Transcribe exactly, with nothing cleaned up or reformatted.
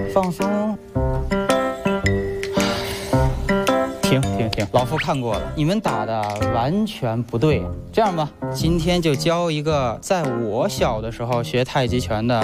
放松。停停停，老夫看过了，你们打的完全不对。这样吧，今天就教一个在我小的时候学太极拳的